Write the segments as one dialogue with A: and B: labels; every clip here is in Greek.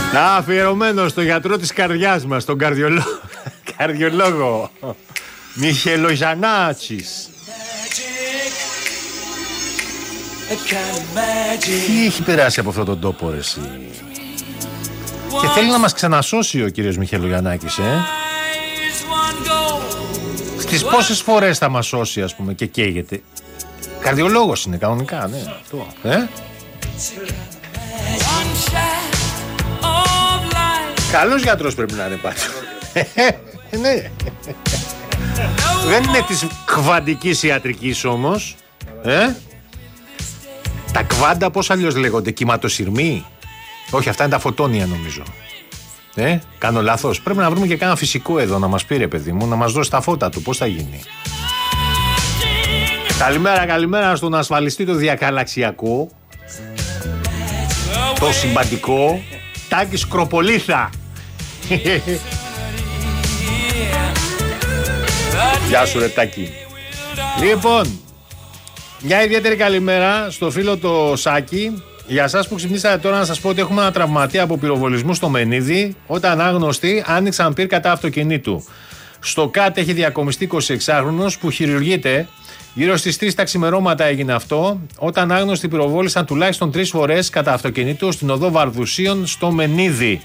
A: Αφιερωμένο στο γιατρό της καρδιάς μας, τον καρδιολόγο Μιχαήλο Γιαννάκης. Τι έχει περάσει από αυτόν τον τόπο, ρε εσύ? Και θέλει να μας ξανασώσει ο κύριος Μιχαήλο Γιαννάκης, Στις πόσες φορές θα μας σώσει, ας πούμε, και καίγεται? Καρδιολόγος είναι κανονικά, ναι, αυτό. Καλός γιατρός πρέπει να είναι πάντως. Ναι. Δεν είναι της κβαντικής ιατρικής όμως. Τα κβάντα πώς αλλιώς λέγονται? Κυματοσυρμοί? Όχι, αυτά είναι τα φωτόνια νομίζω. Κάνω λάθος? Πρέπει να βρούμε και κάνα φυσικό εδώ να μας πει, ρε παιδί μου, να μας δώσει τα φώτα του. Πώς θα γίνει? Καλημέρα στον ασφαλιστή το διακαλαξιακό, το συμπαντικό Τάκη Σκροπολίθα. Γεια σου, ρε Τάκη. Λοιπόν, μια ιδιαίτερη καλημέρα στο φίλο το Σάκη. Για εσάς που ξυπνήσατε τώρα, να σας πω ότι έχουμε ένα τραυματία από πυροβολισμού στο Μενίδη, όταν άγνωστοι άνοιξαν πύρκατα αυτοκινήτου. Στο ΚΑΤ έχει διακομιστεί 26χρονος που χειρουργείται. Γύρω στις 3 τα ξημερώματα έγινε αυτό, όταν άγνωστοι πυροβόλησαν τουλάχιστον 3 φορές κατά αυτοκινήτου στην οδό Βαρδουσίων στο Μενίδη.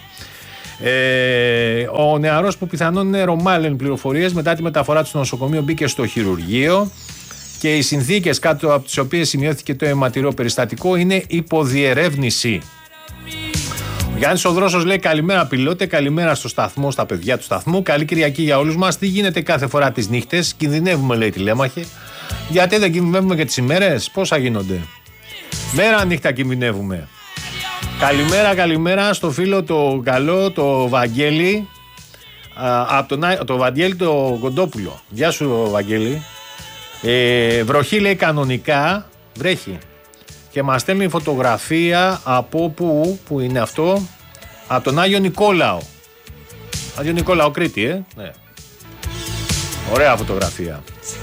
A: Ο νεαρός, που πιθανόν είναι Ρωμά, λένε πληροφορίες, μετά τη μεταφορά του στο νοσοκομείο μπήκε στο χειρουργείο και οι συνθήκες κάτω από τις οποίες σημειώθηκε το αιματηρό περιστατικό είναι υποδιερεύνηση. Ο Γιάννης ο Δρόσος λέει: καλημέρα πιλότε, καλημέρα στο σταθμό, στα παιδιά του σταθμού. Καλή Κυριακή για όλους μας. Τι γίνεται κάθε φορά τις νύχτες? Κινδυνεύουμε, λέει τηλέμαχε. Γιατί δεν κινδυνεύουμε και τις ημέρες? Πόσα γίνονται? Μέρα νύχτα κινδυνεύουμε. Καλημέρα στο φίλο το καλό, το Βαγγέλη, το Βαγγέλη το Κοντόπουλο. Γεια σου, Βαγγέλη. Βροχή, λέει, κανονικά βρέχει. Και μας στέλνει φωτογραφία από που είναι αυτό? Από τον Άγιο Νικόλαο. Άγιο Νικόλαο, Κρήτη, ναι. Ωραία φωτογραφία.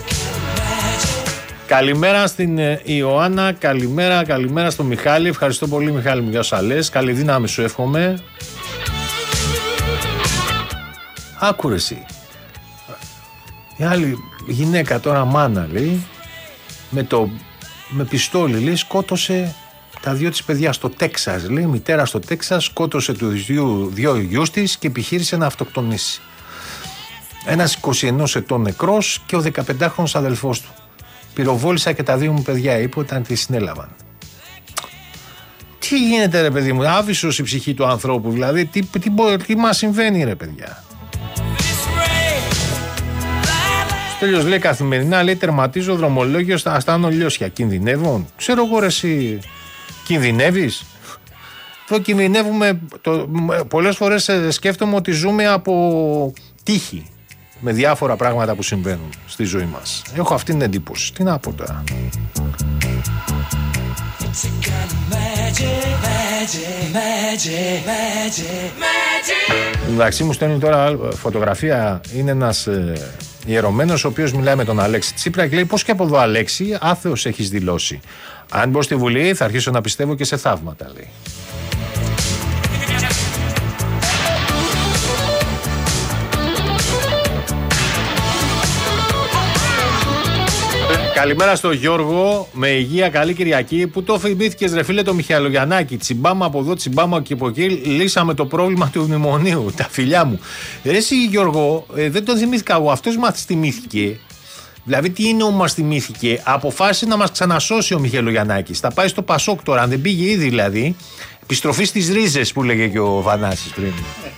A: Καλημέρα στην Ιωάννα, καλημέρα στον Μιχάλη. Ευχαριστώ πολύ, Μιχάλη μου, για όσα λες. Καλή δύναμη σου εύχομαι. Άκουρε εσύ. Η άλλη γυναίκα τώρα, μάνα, λέει, με πιστόλι, λέει, σκότωσε τα 2 της παιδιά στο Τέξας. Λέει, μητέρα στο Τέξας σκότωσε τους 2 γιους της και επιχείρησε να αυτοκτονήσει. Ένας 21 ετών νεκρός και ο 15χρονος αδελφός του. Πυροβόλησα και τα 2 μου παιδιά, είπε όταν τη συνέλαβαν. Τι γίνεται, ρε παιδί μου? Άβυσσος η ψυχή του ανθρώπου, δηλαδή. Τι μας συμβαίνει, ρε παιδιά? Τέλειος, λέει, καθημερινά, λέει, τερματίζω δρομολόγιο στα Αστάνο Λιώσια. Κινδυνεύω? Ξέρω εγώ, ρε εσύ, κινδυνεύεις? Εδώ κινδυνεύουμε. Πολλές φορές σκέφτομαι ότι ζούμε από τύχη με διάφορα πράγματα που συμβαίνουν στη ζωή μας. Έχω αυτή την εντύπωση. Τι να πω τώρα? Εντάξει, μου στέλνει τώρα φωτογραφία. Είναι ένας ιερωμένος ο οποίος μιλάει με τον Αλέξη Τσίπρα και λέει: πώς και από εδώ, Αλέξη, άθεος έχεις δηλώσει. Αν μπω στη Βουλή θα αρχίσω να πιστεύω και σε θαύματα, λέει. Καλημέρα στο Γιώργο, με υγεία, καλή Κυριακή. Πού το θυμήθηκες, ρε φίλε, το Μιχαηλογιαννάκη? Τσιμπάμα από εδώ, τσιμπάμα και από εκεί. Λύσαμε το πρόβλημα του μνημονίου. Τα φιλιά μου. Εσύ, Γιώργο, δεν το θυμήθηκα εγώ. Αυτός μας θυμήθηκε. Δηλαδή, τι είναι που μας θυμήθηκε? Αποφάσισε να μας ξανασώσει ο Μιχαηλογιαννάκης. Θα πάει στο Πασόκ τώρα, αν δεν πήγε ήδη δηλαδή. Επιστροφή στις ρίζες που λέγε και ο Βανάσης πριν.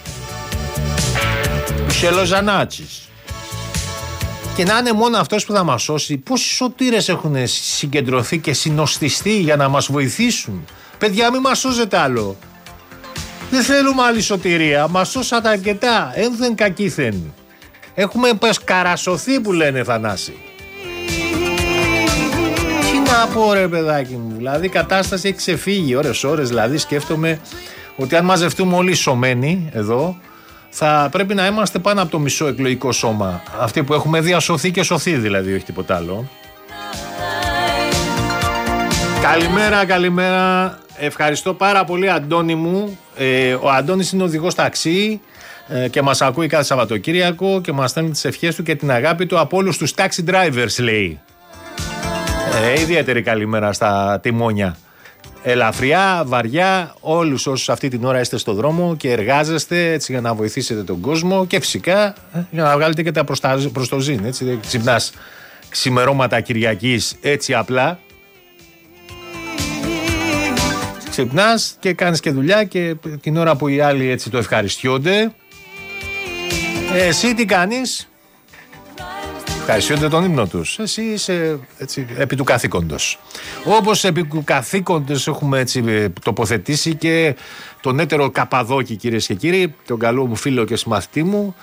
A: Μιχαηλογιαννάκης. Και να είναι μόνο αυτός που θα μας σώσει. Πόσοι σωτήρες έχουν συγκεντρωθεί και συνοστιστεί για να μας βοηθήσουν? Παιδιά, μην μας σώζετε άλλο. Δεν θέλουμε άλλη σωτηρία. Μας σώσατε αρκετά. Ένθεν κακήθεν. Έχουμε καρασωθεί, που λένε, Θανάση. Τι να πω, ρε παιδάκι μου? Δηλαδή η κατάσταση έχει ξεφύγει ώρες. Δηλαδή σκέφτομαι ότι αν μαζευτούμε όλοι σωμένοι εδώ, θα πρέπει να είμαστε πάνω από το μισό εκλογικό σώμα. Αυτοί που έχουμε διασωθεί και σωθεί, δηλαδή, όχι τίποτα άλλο. Καλημέρα. Ευχαριστώ πάρα πολύ, Αντώνη μου. Ο Αντώνης είναι οδηγός ταξί και μας ακούει κάθε Σαββατοκύριακο και μας στέλνει τις ευχές του και την αγάπη του από όλους τους taxi drivers, λέει. Ιδιαίτερη καλημέρα στα τιμόνια. Ελαφριά, βαριά, όλους όσους αυτή την ώρα είστε στο δρόμο και εργάζεστε έτσι για να βοηθήσετε τον κόσμο και φυσικά για να βγάλετε και τα προς το ζήν. Έτσι, δεν ξυπνάς ξημερώματα Κυριακής έτσι απλά. Ξυπνάς και κάνεις και δουλειά και την ώρα που οι άλλοι έτσι το ευχαριστιόνται, εσύ τι κάνεις? Ευχαριστιόνται τον ύμνο τους. Εσύ είσαι έτσι, επί του καθήκοντος. Όπως επί του καθήκοντος έχουμε έτσι τοποθετήσει και τον έτερο Καπαδόκη, κυρίες και κύριοι, τον καλό μου φίλο και συμμαθητή μου,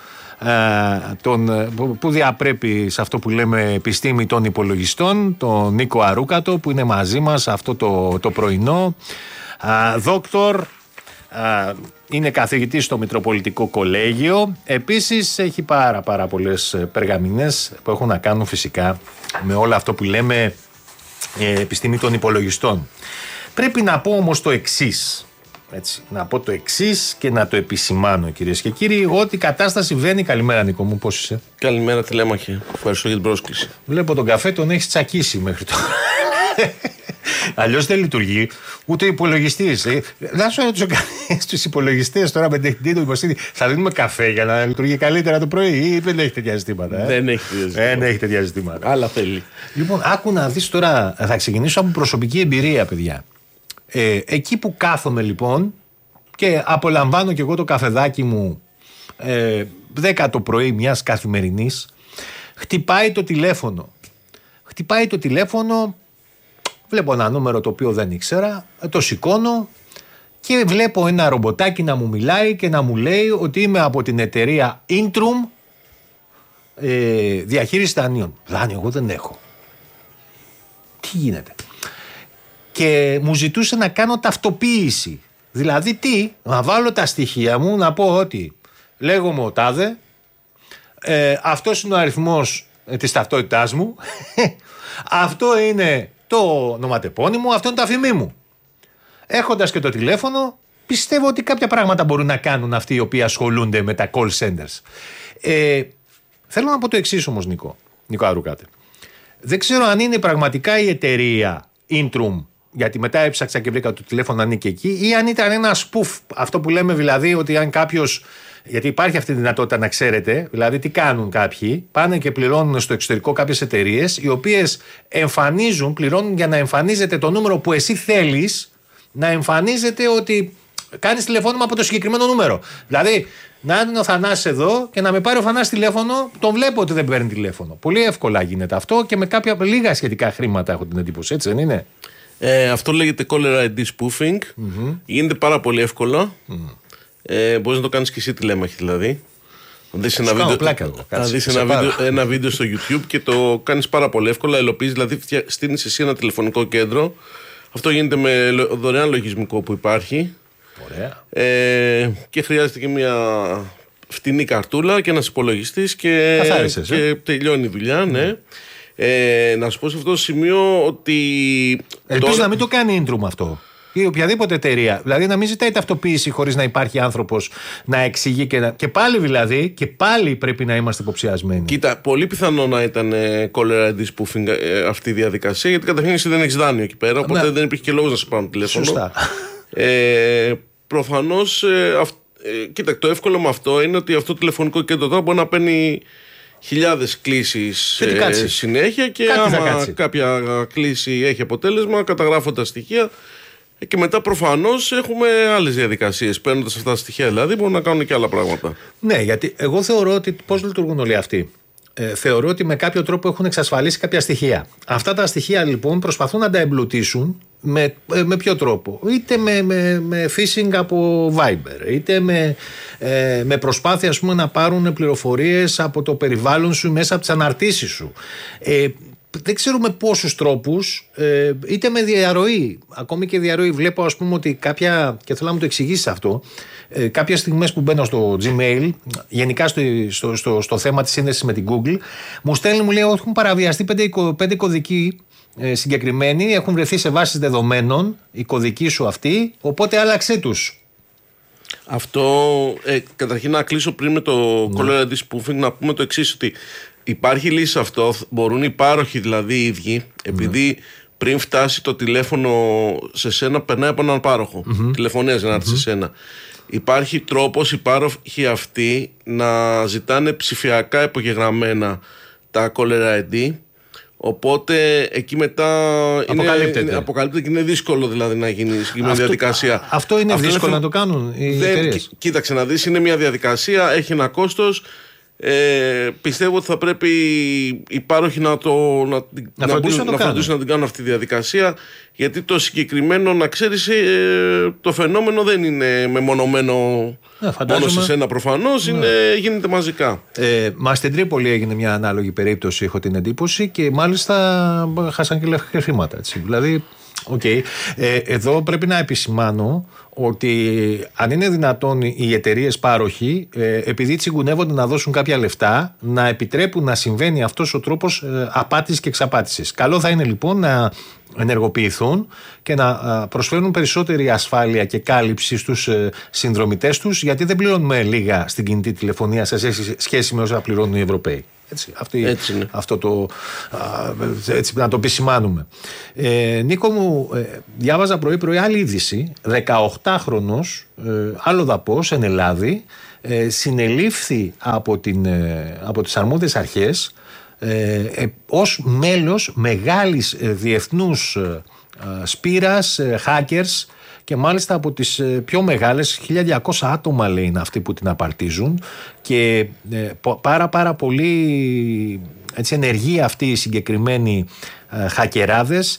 A: που διαπρέπει σε αυτό που λέμε επιστήμη των υπολογιστών, τον Νίκο Αρούκατο, που είναι μαζί μας αυτό το πρωινό. Δόκτορ, είναι καθηγητής στο Μητροπολιτικό Κολέγιο. Επίσης έχει πάρα πολλές περγαμηνές που έχουν να κάνουν φυσικά με όλο αυτό που λέμε επιστήμη των υπολογιστών. Πρέπει να πω όμως το εξής. Έτσι, να πω το εξής και να το επισημάνω, κυρίες και κύριοι, ότι η κατάσταση βαίνει. Καλημέρα, Νίκο μου, πώς είσαι?
B: Καλημέρα, Τηλέμαχε. Ευχαριστώ για την πρόσκληση.
A: Βλέπω τον καφέ τον έχεις τσακίσει μέχρι τώρα. Αλλιώς δεν λειτουργεί ούτε υπολογιστής. Να σου ρωτήσω στους υπολογιστές τώρα με τεχνητή νοημοσύνη, θα δίνουμε καφέ για να λειτουργεί καλύτερα το πρωί ή δεν έχει τέτοια ζητήματα?
B: Δεν έχει
A: τέτοια ζητήματα.
B: Άλλα θέλει.
A: Λοιπόν, άκου να δεις τώρα, θα ξεκινήσω από προσωπική εμπειρία, παιδιά. Εκεί που κάθομαι λοιπόν και απολαμβάνω και εγώ το καφεδάκι μου 10 το πρωί μιας καθημερινής, χτυπάει το τηλέφωνο. Βλέπω ένα νούμερο το οποίο δεν ήξερα, το σηκώνω και βλέπω ένα ρομποτάκι να μου μιλάει και να μου λέει ότι είμαι από την εταιρεία Intrum, διαχείριση δανείων. Δάνειο εγώ δεν έχω. Τι γίνεται? Και μου ζητούσε να κάνω ταυτοποίηση. Δηλαδή τι? Να βάλω τα στοιχεία μου, να πω ότι λέγομαι ο τάδε, αυτός είναι ο αριθμός της ταυτότητάς μου, αυτό είναι το ονοματεπώνυμο, αυτό είναι το αφημί μου. Έχοντας και το τηλέφωνο, πιστεύω ότι κάποια πράγματα μπορούν να κάνουν αυτοί οι οποίοι ασχολούνται με τα call centers. Θέλω να πω το εξής όμως, Νίκο Αρούκατε. Δεν ξέρω αν είναι πραγματικά η εταιρεία Intrum, γιατί μετά έψαξα και βρήκα το τηλέφωνο ανήκει εκεί, ή αν ήταν ένα spoof. Αυτό που λέμε δηλαδή ότι αν κάποιος. Γιατί υπάρχει αυτή η δυνατότητα να ξέρετε, δηλαδή τι κάνουν κάποιοι, πάνε και πληρώνουν στο εξωτερικό κάποιες εταιρείες, οι οποίες πληρώνουν για να εμφανίζεται το νούμερο που εσύ θέλεις, να εμφανίζεται ότι κάνεις τηλεφώνημα από το συγκεκριμένο νούμερο. Δηλαδή, να είναι ο Θανάσης εδώ και να με πάρει ο Θανάσης τηλέφωνο, τον βλέπω ότι δεν παίρνει τηλέφωνο. Πολύ εύκολα γίνεται αυτό και με κάποια λίγα σχετικά χρήματα, έχω την εντύπωση, έτσι δεν είναι?
B: Αυτό λέγεται caller ID spoofing. Γίνεται πάρα πολύ εύκολα. Μπορείς να το κάνεις και εσύ τηλέμαχη δηλαδή. Να δεις ένα βίντεο στο YouTube και το κάνεις πάρα πολύ εύκολα. Ελοποιείς, δηλαδή στείνεις εσύ ένα τηλεφωνικό κέντρο. Αυτό γίνεται με δωρεάν λογισμικό που υπάρχει.
A: Ωραία.
B: Και χρειάζεται και μια φτηνή καρτούλα και ένας υπολογιστής και τελειώνει η δουλειά. Ναι. Να σου πω σε αυτό το σημείο ότι.
A: Ελπίζω να μην το κάνει Intrum αυτό. Ή οποιαδήποτε εταιρεία. Δηλαδή να μην ζητάει ταυτοποίηση χωρίς να υπάρχει άνθρωπος να εξηγεί και πάλι δηλαδή, και πάλι πρέπει να είμαστε υποψιασμένοι.
B: Κοίτα, πολύ πιθανό να ήταν caller ID spoofing αυτή η διαδικασία, γιατί καταρχήν εσύ δεν έχεις δάνειο εκεί πέρα, οπότε δεν υπήρχε και λόγος να σε πάρουν τηλέφωνο.
A: Σωστά.
B: Προφανώς, κοίτα, το εύκολο με αυτό είναι ότι αυτό το τηλεφωνικό κέντρο τώρα μπορεί να παίρνει χιλιάδες κλήσεις συνέχεια και άμα κάποια κλήση έχει αποτέλεσμα, καταγράφω τα στοιχεία. Και μετά προφανώς έχουμε άλλες διαδικασίες. Παίρνοντας αυτά τα στοιχεία δηλαδή μπορούν να κάνουν και άλλα πράγματα.
A: Ναι, γιατί εγώ θεωρώ ότι πώς λειτουργούν όλοι αυτοί. Θεωρώ ότι με κάποιο τρόπο έχουν εξασφαλίσει κάποια στοιχεία. Αυτά τα στοιχεία λοιπόν προσπαθούν να τα εμπλουτίσουν με ποιο τρόπο? Είτε με phishing από Viber, είτε με προσπάθεια ας πούμε, να πάρουν πληροφορίες από το περιβάλλον σου μέσα από τις αναρτήσεις σου. δεν ξέρουμε πόσους τρόπους, είτε με διαρροή, ακόμη και διαρροή. Βλέπω, ας πούμε, ότι κάποια, και θέλω να μου το εξηγήσεις αυτό, κάποιες στιγμές που μπαίνω στο Gmail, γενικά στο θέμα της σύνδεσης με την Google, μου στέλνει, μου λέει ότι έχουν παραβιαστεί 5 κωδικοί συγκεκριμένοι, έχουν βρεθεί σε βάσεις δεδομένων οι κωδικοί σου αυτοί, οπότε άλλαξέ τους.
B: Αυτό, καταρχήν να κλείσω πριν με το Caller ID spoofing, να πούμε το εξής, ότι υπάρχει λύση σε αυτό, μπορούν οι πάροχοι δηλαδή οι ίδιοι, επειδή πριν φτάσει το τηλέφωνο σε σένα περνάει από έναν πάροχο, τηλεφωνίας για να έρθει σε σένα. Υπάρχει τρόπος οι πάροχοι αυτοί να ζητάνε ψηφιακά υπογεγραμμένα τα Caller ID, οπότε εκεί μετά αποκαλύπτεται και είναι δύσκολο δηλαδή να γίνει συγκεκριμένη διαδικασία.
A: Αυτό είναι δύσκολο να το κάνουν οι εταιρείες.
B: Κοίταξε να δεις, είναι μια διαδικασία, έχει ένα κόστος. Πιστεύω ότι θα πρέπει οι πάροχοι να φροντίσουν να την κάνουν αυτή τη διαδικασία, γιατί το συγκεκριμένο, να ξέρεις, το φαινόμενο δεν είναι μεμονωμένο μόνο σε σένα προφανώς, γίνεται μαζικά.
A: Μα στην Τρίπολη έγινε μια ανάλογη περίπτωση, έχω την εντύπωση, και μάλιστα χάσαν και χρήματα, έτσι. Δηλαδή, εδώ πρέπει να επισημάνω ότι αν είναι δυνατόν οι εταιρείες πάροχοι, επειδή τσιγκουνεύονται να δώσουν κάποια λεφτά, να επιτρέπουν να συμβαίνει αυτός ο τρόπος απάτης και εξαπάτησης. Καλό θα είναι λοιπόν να ενεργοποιηθούν και να προσφέρουν περισσότερη ασφάλεια και κάλυψη στους συνδρομητές τους, γιατί δεν πληρώνουμε λίγα στην κινητή τηλεφωνία σε σχέση με όσα πληρώνουν οι Ευρωπαίοι. Έτσι να το επισημάνουμε. Νίκο μου, διάβαζα πρωί-πρωί άλλη είδηση. 18χρονος αλλοδαπός εν Ελλάδη συνελήφθη από τις αρμόδιες αρχές ως μέλος μεγάλης διεθνούς σπήρας hackers, και μάλιστα από τις πιο μεγάλες, 1.200 άτομα λέει είναι αυτοί που την απαρτίζουν, και πάρα πολύ έτσι, ενεργοί αυτοί οι συγκεκριμένοι χακεράδες,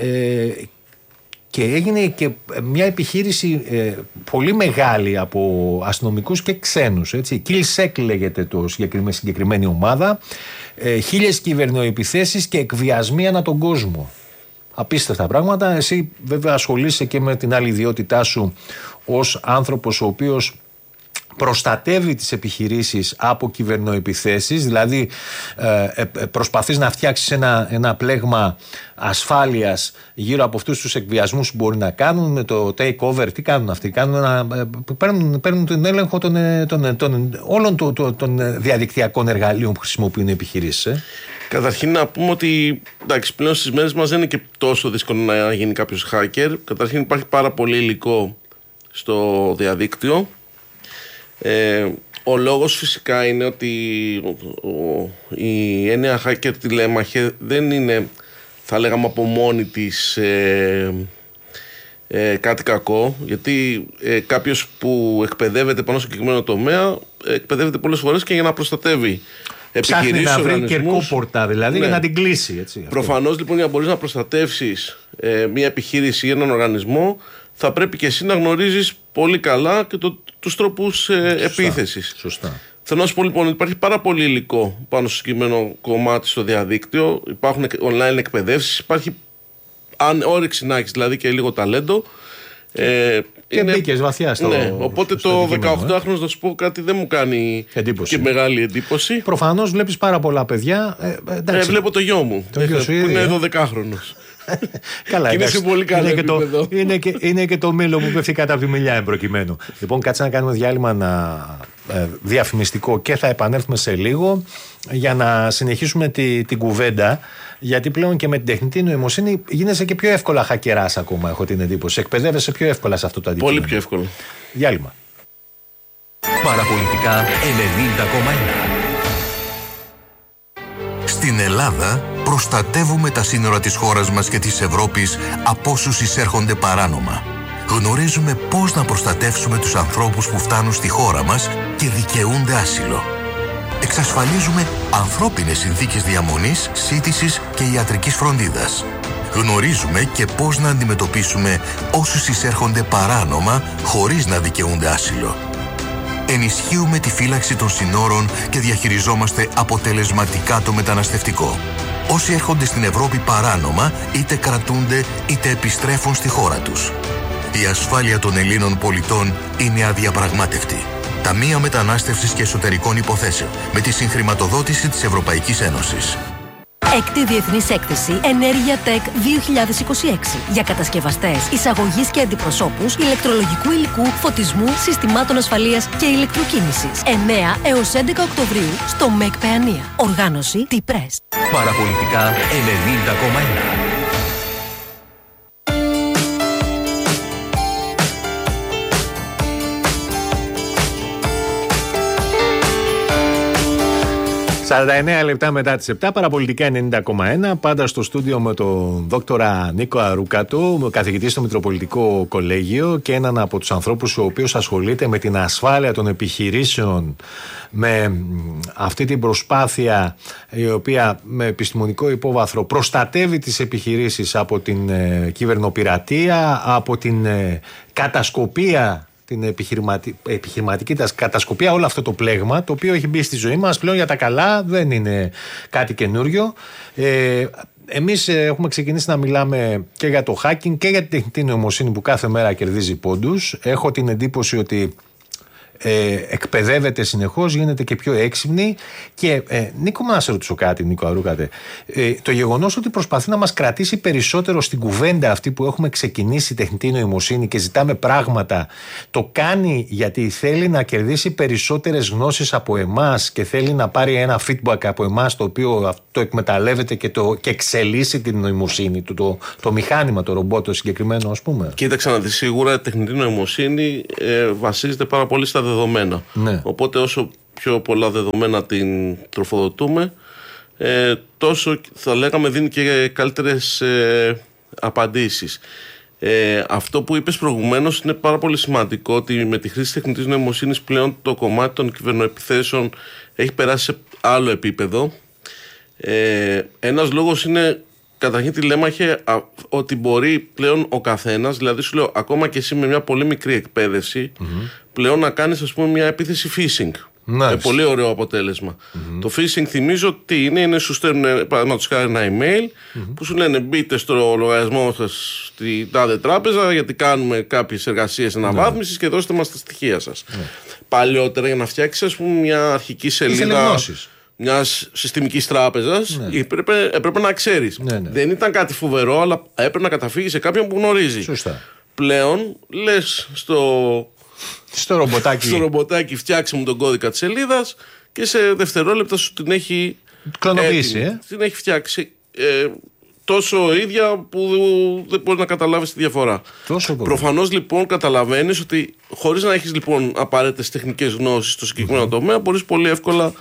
A: και έγινε και μια επιχείρηση πολύ μεγάλη από αστυνομικούς και ξένους, έτσι. Killsec λέγεται συγκεκριμένη ομάδα, 1.000 κυβερνοεπιθέσεις και εκβιασμοί ανά τον κόσμο. Απίστευτα πράγματα. Εσύ βέβαια ασχολείσαι και με την άλλη ιδιότητά σου ως άνθρωπος ο οποίος προστατεύει τις επιχειρήσεις από κυβερνοεπιθέσεις, δηλαδή προσπαθείς να φτιάξεις ένα πλέγμα ασφάλειας γύρω από αυτούς τους εκβιασμούς που μπορεί να κάνουν, με το takeover. Τι κάνουν αυτοί? Παίρνουν τον έλεγχο όλων των διαδικτυακών εργαλείων που χρησιμοποιούν οι επιχειρήσεις.
B: Καταρχήν να πούμε ότι εντάξει, πλέον στις μέρες μας δεν είναι και τόσο δύσκολο να γίνει κάποιος hacker. Καταρχήν υπάρχει πάρα πολύ υλικό στο διαδίκτυο. Ο λόγος φυσικά είναι ότι η έννοια hacker τηλέμαχε δεν είναι, θα λέγαμε, από μόνη της κάτι κακό, γιατί κάποιος που εκπαιδεύεται πάνω στο συγκεκριμένο τομέα εκπαιδεύεται πολλές φορές και για να προστατεύει
A: ψάχνει να βρει κερκόπορτα δηλαδή, για να την κλείσει, έτσι.
B: Προφανώς λοιπόν, για να μπορείς να προστατεύσεις μια επιχείρηση ή έναν οργανισμό, θα πρέπει και εσύ να γνωρίζεις πολύ καλά και τους τρόπους επίθεσης.
A: Σωστά.
B: Θέλω να σου πω λοιπόν ότι υπάρχει πάρα πολύ υλικό πάνω στο συγκεκριμένο κομμάτι στο διαδίκτυο. Υπάρχουν online εκπαιδεύσεις, υπάρχει, αν όρεξη να έχεις δηλαδή και λίγο ταλέντο.
A: Και μπήκες βαθιά στο.
B: Ναι, οπότε το 18χρονο, να σου πω κάτι, δεν μου κάνει και μεγάλη εντύπωση.
A: Προφανώς βλέπεις πάρα πολλά παιδιά.
B: Βλέπω το γιο μου, που είναι 12χρονος.
A: Καλά,
B: είναι σε πολύ καλό επίπεδο.
A: Είναι και το μήλο που πέφτει κάτω από τη μιλιά εν προκειμένου. Λοιπόν, κάτσε να κάνουμε διάλειμμα διαφημιστικό και θα επανέλθουμε σε λίγο για να συνεχίσουμε την κουβέντα, γιατί πλέον και με την τεχνητή νοημοσύνη γίνεσαι και πιο εύκολα χακεράς ακόμα, έχω την εντύπωση. Εκπαιδεύεσαι πιο εύκολα σε αυτό το αντικείμενο.
B: Πολύ πιο εύκολο.
A: Διάλειμμα.
C: Παραπολιτικά 90,1. Στην Ελλάδα προστατεύουμε τα σύνορα της χώρας μας και της Ευρώπης από όσους εισέρχονται παράνομα. Γνωρίζουμε πώς να προστατεύσουμε τους ανθρώπους που φτάνουν στη χώρα μας και δικαιούνται άσυλο. Εξασφαλίζουμε ανθρώπινες συνθήκες διαμονής, σύντησης και ιατρικής φροντίδας. Γνωρίζουμε και πώς να αντιμετωπίσουμε όσους εισέρχονται παράνομα χωρίς να δικαιούνται άσυλο. Ενισχύουμε τη φύλαξη των συνόρων και διαχειριζόμαστε αποτελεσματικά το μεταναστευτικό. όσοι έρχονται στην Ευρώπη παράνομα, είτε κρατούνται είτε επιστρέφουν στη χώρα τους. Η ασφάλεια των Ελλήνων πολιτών είναι αδιαπραγμάτευτη. Ταμείο Μετανάστευσης και Εσωτερικών Υποθέσεων, με τη συγχρηματοδότηση της Ευρωπαϊκής Ένωσης.
D: Έκτη Διεθνής Έκθεση Ενέργεια Tech 2026 για κατασκευαστές, εισαγωγής και αντιπροσώπους ηλεκτρολογικού υλικού, φωτισμού, συστημάτων ασφαλείας και ηλεκτροκίνησης. 9 έως 11 Οκτωβρίου στο ΜΕΚ Παιανία. Οργάνωση T-Press.
E: Παραπολιτικά 90,1.
A: «49 λεπτά μετά τις 7, παραπολιτικά 90,1». Πάντα στο στούντιο με τον δόκτορα Νίκο Αρούκατο, καθηγητή στο Μητροπολιτικό Κολέγιο και έναν από τους ανθρώπους ο οποίος ασχολείται με την ασφάλεια των επιχειρήσεων, με αυτή την προσπάθεια η οποία με επιστημονικό υπόβαθρο προστατεύει τις επιχειρήσεις από την κυβερνοπειρατεία, από την κατασκοπία, την επιχειρηματική κατασκοπία, όλο αυτό το πλέγμα το οποίο έχει μπει στη ζωή μας πλέον για τα καλά, δεν είναι κάτι καινούριο. Εμείς έχουμε ξεκινήσει να μιλάμε και για το hacking και για την τεχνητή νοημοσύνη που κάθε μέρα κερδίζει πόντους. Έχω την εντύπωση ότι εκπαιδεύεται συνεχώς, γίνεται και πιο έξυπνη. Και Νίκο, να σε ρωτήσω κάτι, Νίκο Αρούκατε. Το γεγονός ότι προσπαθεί να μας κρατήσει περισσότερο στην κουβέντα αυτή που έχουμε ξεκινήσει, η τεχνητή νοημοσύνη, και ζητάμε πράγματα, το κάνει γιατί θέλει να κερδίσει περισσότερες γνώσεις από εμάς και θέλει να πάρει ένα feedback από εμάς, το οποίο το εκμεταλλεύεται και εξελίσσει την νοημοσύνη του, το μηχάνημα, το ρομπότ το συγκεκριμένο, ας πούμε.
B: Κοίταξε να δεις, σίγουρα η τεχνητή νοημοσύνη βασίζεται πάρα πολύ στα δεδομένα. Ναι. Οπότε όσο πιο πολλά δεδομένα την τροφοδοτούμε, τόσο θα λέγαμε δίνει και καλύτερες απαντήσεις. Αυτό που είπες προηγουμένως είναι πάρα πολύ σημαντικό, ότι με τη χρήση τεχνητής νοημοσύνης πλέον το κομμάτι των κυβερνοεπιθέσεων έχει περάσει σε άλλο επίπεδο. Ένας λόγος είναι, καταρχήν, τηλέμαχε, ότι μπορεί πλέον ο καθένας, δηλαδή σου λέω, ακόμα και εσύ με μια πολύ μικρή εκπαίδευση, πλέον να κάνεις, ας πούμε, μια επίθεση phishing. Πολύ ωραίο αποτέλεσμα. Το phishing, θυμίζω τι είναι σου στέλνουν, παραδείγματος χάρη, ένα email που σου λένε μπείτε στο λογαριασμό σας στην τάδε τράπεζα γιατί κάνουμε κάποιες εργασίες αναβάθμισης και δώστε μας τα στοιχεία σας. Παλιότερα, για να φτιάξεις, ας πούμε, μια αρχική σελίδα μιας συστημικής τράπεζας, έπρεπε να ξέρεις. Δεν ήταν κάτι φοβερό, αλλά έπρεπε να καταφύγεις σε κάποιον που γνωρίζει.
A: Σωστά.
B: Πλέον λες στο ρομποτάκι φτιάξε μου τον κώδικα της σελίδας και σε δευτερόλεπτα σου την έχει
A: κλωνοποιήσει.
B: Την έχει φτιάξει τόσο ίδια που δεν μπορείς να καταλάβεις τη διαφορά. Προφανώς, λοιπόν, καταλαβαίνεις ότι χωρίς να έχεις, λοιπόν, απαραίτητες τεχνικές γνώσεις στο συγκεκριμένο τομέα, μπορείς πολύ εύκολα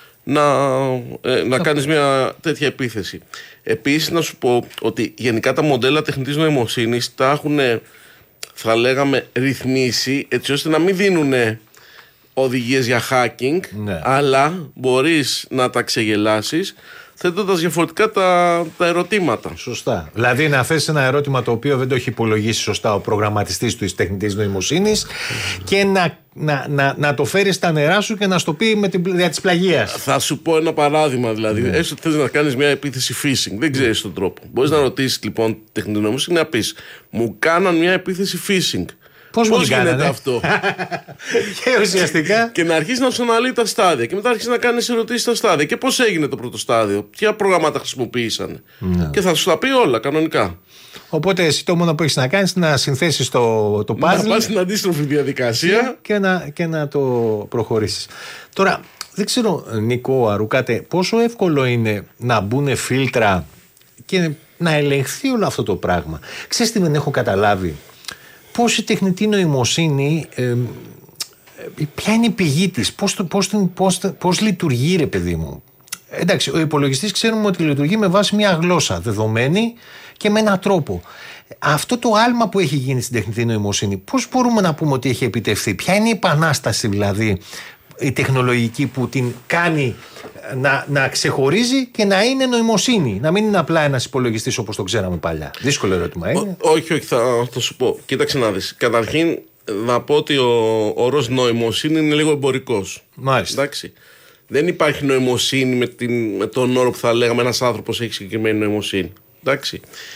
B: να κάνεις μια τέτοια επίθεση. Επίσης, να σου πω ότι γενικά τα μοντέλα τεχνητής νοημοσύνης τα έχουν, θα λέγαμε, ρυθμίσει έτσι ώστε να μην δίνουν οδηγίες για hacking, αλλά μπορείς να τα ξεγελάσεις θέτοντας διαφορετικά τα ερωτήματα.
A: Σωστά. Δηλαδή να θέσεις ένα ερώτημα το οποίο δεν το έχει υπολογίσει σωστά ο προγραμματιστής της τεχνητής νοημοσύνης και να το φέρεις στα νερά σου και να στο πει με την δια της πλαγίας.
B: Θα σου πω ένα παράδειγμα, δηλαδή. Έστω ότι θες να κάνεις μια επίθεση phishing, δεν ξέρεις τον τρόπο. Μπορείς να ρωτήσεις, λοιπόν, τεχνητή νοημοσύνη, να πεις μου κάναν μια επίθεση phishing.
A: Πώς
B: γίνεται αυτό?
A: Και ουσιαστικά.
B: Και να αρχίσει να σου αναλύει τα στάδια. Και μετά αρχίσει να κάνει ερωτήσεις στα στάδια. Και πώς έγινε το πρώτο στάδιο, ποια προγράμματα χρησιμοποίησαν. Και θα σου τα πει όλα κανονικά.
A: Οπότε εσύ το μόνο που έχεις να κάνεις είναι να συνθέσεις το puzzle.
B: Να πας στην αντίστροφη διαδικασία
A: και να το προχωρήσεις. Τώρα, δεν ξέρω, Νίκο Αρούκατε, πόσο εύκολο είναι να μπουν φίλτρα και να ελεγχθεί όλο αυτό το πράγμα. Ξέρεις τι δεν έχω καταλάβει? Πώς η τεχνητή νοημοσύνη, ποια είναι η πηγή της, πώς λειτουργεί, ρε παιδί μου. Εντάξει, ο υπολογιστής ξέρουμε ότι λειτουργεί με βάση μια γλώσσα δεδομένη και με έναν τρόπο. Αυτό το άλμα που έχει γίνει στην τεχνητή νοημοσύνη, πώς μπορούμε να πούμε ότι έχει επιτευχθεί? Ποια είναι η επανάσταση, δηλαδή, η τεχνολογική που την κάνει να ξεχωρίζει και να είναι νοημοσύνη, να μην είναι απλά ένας υπολογιστής όπως το ξέραμε παλιά? Δύσκολο ερώτημα είναι.
B: Όχι, θα σου πω. Κοίταξε να δεις. Καταρχήν να πω ότι ο όρος νοημοσύνη είναι λίγο εμπορικός.
A: Μάλιστα.
B: Εντάξει. Δεν υπάρχει νοημοσύνη με τον όρο που θα λέγαμε ένας άνθρωπος έχει συγκεκριμένη νοημοσύνη. Εντάξει.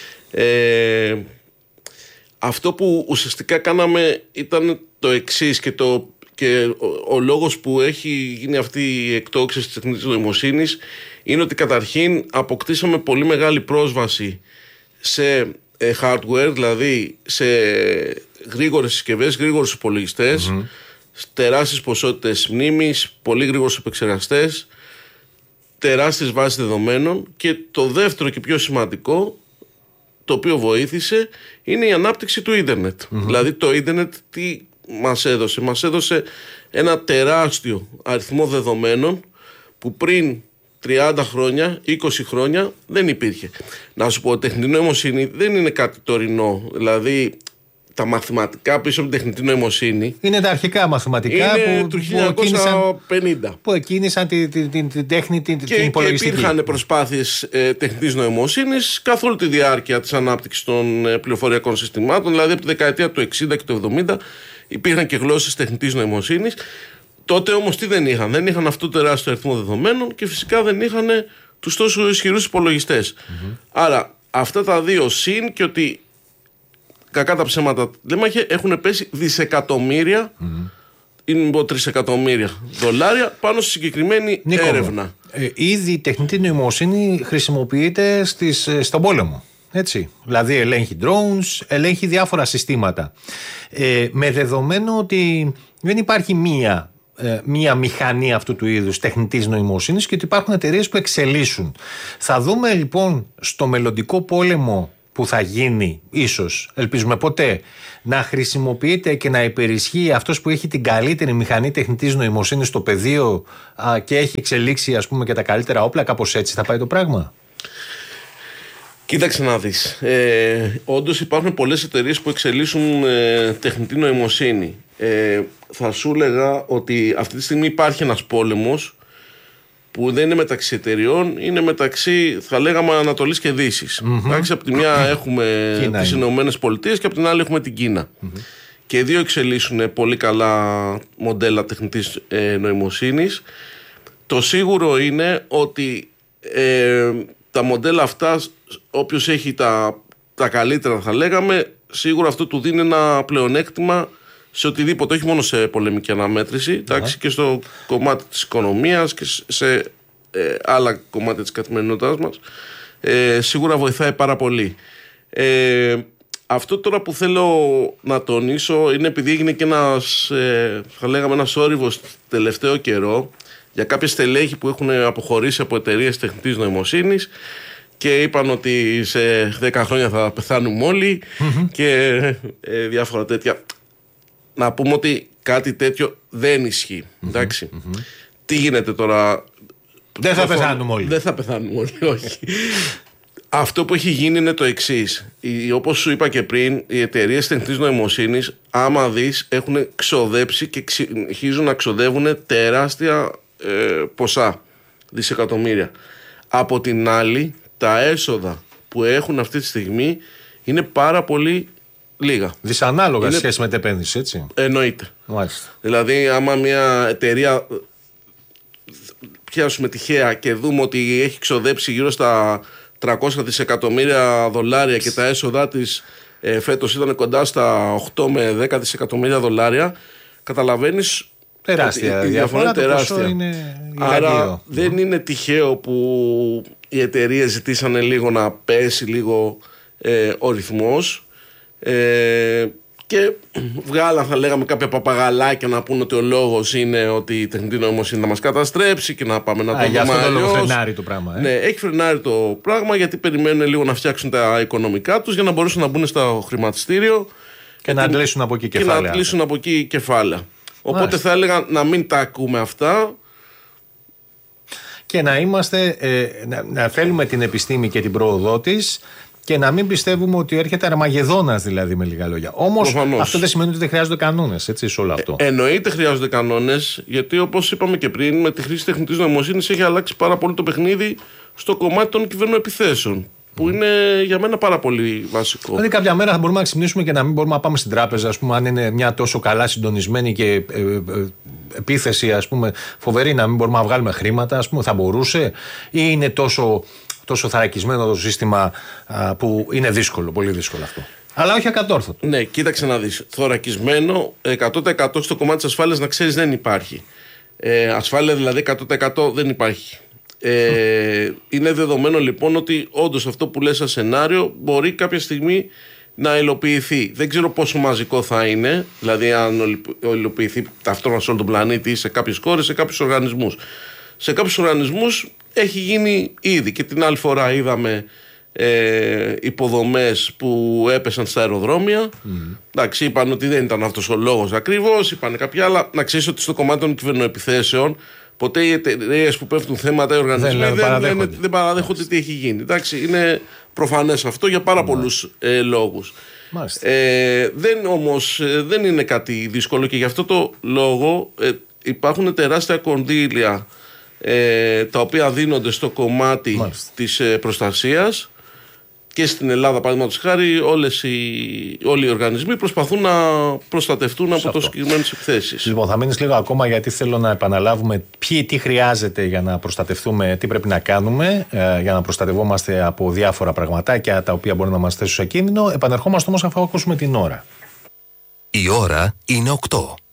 B: Αυτό που ουσιαστικά κάναμε ήταν το εξής και ο λόγος που έχει γίνει αυτή η εκτόξευση της τεχνητής νοημοσύνης είναι ότι καταρχήν αποκτήσαμε πολύ μεγάλη πρόσβαση σε hardware, δηλαδή σε γρήγορες συσκευές, γρήγορους υπολογιστές, τεράστιες ποσότητες μνήμης, πολύ γρήγορους επεξεργαστές, τεράστιες βάσεις δεδομένων, και το δεύτερο και πιο σημαντικό, το οποίο βοήθησε, είναι η ανάπτυξη του ίντερνετ. Δηλαδή το ίντερνετ τι μας έδωσε? Μας έδωσε ένα τεράστιο αριθμό δεδομένων που πριν 30 χρόνια, 20 χρόνια δεν υπήρχε. Να σου πω, τεχνητή νοημοσύνη δεν είναι κάτι τωρινό. Δηλαδή τα μαθηματικά πίσω από την τεχνητή νοημοσύνη
A: είναι τα αρχικά μαθηματικά
B: είναι του 1950
A: που εκκίνησαν την τέχνη την υπολογιστική.
B: Και υπήρχαν προσπάθειες τεχνητής νοημοσύνης καθ' όλη τη διάρκεια της ανάπτυξης των πληροφοριακών συστημάτων. Δηλαδή από τη δεκαετία του 60 και του 70 υπήρχαν και γλώσσες τεχνητής νοημοσύνης. Τότε όμως τι δεν είχαν? Δεν είχαν αυτό το τεράστιο αριθμό δεδομένων και φυσικά δεν είχαν τους τόσο ισχυρούς υπολογιστές. Άρα αυτά τα δύο, συν και ότι κακά τα ψέματα λέμαχε, έχουν πέσει δισεκατομμύρια ή μην πω τρισεκατομμύρια δολάρια πάνω στη συγκεκριμένη έρευνα.
A: Ήδη η τεχνητή νοημοσύνη χρησιμοποιείται στον πόλεμο. Έτσι. Δηλαδή ελέγχει drones, ελέγχει διάφορα συστήματα. Με δεδομένο ότι δεν υπάρχει μία μηχανή αυτού του είδους τεχνητής νοημοσύνης και ότι υπάρχουν εταιρείες που εξελίσσουν. Θα δούμε λοιπόν στο μελλοντικό πόλεμο που θα γίνει, ίσως, ελπίζουμε ποτέ, να χρησιμοποιείται και να υπερισχύει αυτός που έχει την καλύτερη μηχανή τεχνητής νοημοσύνης στο πεδίο και έχει εξελίξει, ας πούμε, και τα καλύτερα όπλα. Κάπως έτσι θα πάει το πράγμα?
B: Κοίταξε να δεις. Όντως υπάρχουν πολλές εταιρείες που εξελίσσουν τεχνητή νοημοσύνη. Θα σου έλεγα ότι αυτή τη στιγμή υπάρχει ένας πόλεμος που δεν είναι μεταξύ εταιριών, είναι μεταξύ, θα λέγαμε, Ανατολής και Δύσης. Εντάξει, από τη μια έχουμε τις Ηνωμένες Πολιτείες και από την άλλη έχουμε την Κίνα. Και οι δύο εξελίσσουν πολύ καλά μοντέλα τεχνητής νοημοσύνης. Το σίγουρο είναι ότι τα μοντέλα αυτά, όποιος έχει τα καλύτερα, θα λέγαμε, σίγουρα αυτό του δίνει ένα πλεονέκτημα σε οτιδήποτε, όχι μόνο σε πολεμική αναμέτρηση, εντάξει, και στο κομμάτι της οικονομίας και σε άλλα κομμάτια της καθημερινότητάς μας. Σίγουρα βοηθάει πάρα πολύ. Αυτό τώρα που θέλω να τονίσω είναι επειδή έγινε και ένας, θα λέγαμε, ένας όρυβος τελευταίο καιρό για κάποιες στελέχη που έχουν αποχωρήσει από εταιρείες τεχνητής νοημοσύνης και είπαν ότι σε 10 χρόνια θα πεθάνουμε όλοι και διάφορα τέτοια. Να πούμε ότι κάτι τέτοιο δεν ισχύει. Εντάξει. Τι γίνεται τώρα?
A: Δεν θα πεθάνουμε όλοι.
B: Δεν θα πεθάνουμε όλοι, όχι. Αυτό που έχει γίνει είναι το εξής. Όπως σου είπα και πριν, οι εταιρείες τεχνητής νοημοσύνης, άμα δεις, έχουν ξοδέψει και συνεχίζουν να ξοδεύουν τεράστια ποσά, δισεκατομμύρια. Από την άλλη, τα έσοδα που έχουν αυτή τη στιγμή είναι πάρα πολύ λίγα.
A: Δυσανάλογα σε σχέση με την επένδυση, έτσι.
B: Εννοείται.
A: Μάλιστα.
B: Δηλαδή, άμα μια εταιρεία πιάσουμε τυχαία και δούμε ότι έχει ξοδέψει γύρω στα 300 δισεκατομμύρια δολάρια και τα έσοδά της φέτος ήταν κοντά στα 8 με 10 δισεκατομμύρια δολάρια, καταλαβαίνεις
A: τεράστια η διαφορά, τεράστια. Είναι
B: άρα δεν είναι τυχαίο που οι εταιρείες ζητήσανε λίγο να πέσει λίγο ο ρυθμός και βγάλαν, θα λέγαμε, κάποια παπαγαλάκια να πούνε ότι ο λόγος είναι ότι η τεχνητή νοημοσύνη να μας καταστρέψει και να πάμε να το δούμε αλλιώς.
A: Αυτό το λόγο φρενάρει το πράγμα.
B: Ναι, έχει φρενάρει το πράγμα γιατί περιμένουν λίγο να φτιάξουν τα οικονομικά τους για να μπορέσουν να μπουν στο χρηματιστήριο
A: και να αντλήσουν από εκεί κεφάλαια.
B: Και να αντλήσουν από εκεί κεφάλαια. Οπότε θα έλεγα να μην τα ακούμε αυτά.
A: Και να είμαστε, να θέλουμε την επιστήμη και την πρόοδό της και να μην πιστεύουμε ότι έρχεται Αρμαγεδόνας, δηλαδή, με λίγα λόγια. Όμως αυτό δεν σημαίνει ότι δεν χρειάζονται κανόνες, έτσι, σε όλο αυτό.
B: Εννοείται χρειάζονται κανόνες, γιατί όπως είπαμε και πριν, με τη χρήση τεχνητής νοημοσύνης έχει αλλάξει πάρα πολύ το παιχνίδι στο κομμάτι των κυβερνοεπιθέσεων. Που είναι για μένα πάρα πολύ βασικό.
A: Δηλαδή, κάποια μέρα θα μπορούμε να ξυπνήσουμε και να μην μπορούμε να πάμε στην τράπεζα, ας πούμε, αν είναι μια τόσο καλά συντονισμένη και επίθεση, ας πούμε, φοβερή, να μην μπορούμε να βγάλουμε χρήματα, ας πούμε, θα μπορούσε, ή είναι τόσο θωρακισμένο το σύστημα που είναι δύσκολο, πολύ δύσκολο αυτό? Αλλά όχι ακατόρθωτο.
B: Ναι, κοίταξε να δεις. Θωρακισμένο 100% στο κομμάτι της ασφάλειας, να ξέρεις, δεν υπάρχει. Ασφάλεια δηλαδή 100% δεν υπάρχει. Είναι δεδομένο λοιπόν ότι όντως αυτό που λες σαν σενάριο μπορεί κάποια στιγμή να υλοποιηθεί. Δεν ξέρω πόσο μαζικό θα είναι, δηλαδή αν υλοποιηθεί ταυτόχρονα σε όλο τον πλανήτη ή σε κάποιες χώρες, σε κάποιους οργανισμούς. Σε κάποιους οργανισμούς έχει γίνει ήδη, και την άλλη φορά είδαμε υποδομές που έπεσαν στα αεροδρόμια. Εντάξει, είπαν ότι δεν ήταν αυτός ο λόγος ακριβώς, είπαν κάποια άλλα. Να ξέρεις ότι στο κομμάτι των κυβερνοεπιθέσεων ποτέ οι εταιρείες που πέφτουν θέματα, οι οργανισμοί δεν παραδέχονται τι έχει γίνει. Εντάξει, είναι προφανές αυτό για πάρα πολλούς λόγους. Δεν είναι κάτι δύσκολο, και γι' αυτό το λόγο υπάρχουν τεράστια κονδύλια τα οποία δίνονται στο κομμάτι της προστασίας. Και στην Ελλάδα, παραδείγματος χάρη, όλοι οι οργανισμοί προσπαθούν να προστατευτούν από το συγκεκριμένες επιθέσεις.
A: Λοιπόν, θα μείνεις λίγο ακόμα, γιατί θέλω να επαναλάβουμε τι χρειάζεται για να προστατευτούμε, τι πρέπει να κάνουμε για να προστατευόμαστε από διάφορα πραγματάκια τα οποία μπορεί να μας θέσουν σε κίνδυνο. Επανερχόμαστε όμως αφού ακούσουμε την ώρα.
E: Η ώρα είναι 8.